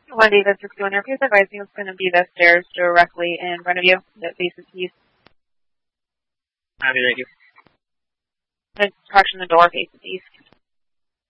Wendy, this is Junior. Please advise me it's going to be the stairs directly in front of you that faces east. Copy, thank you. The direction the door faces east.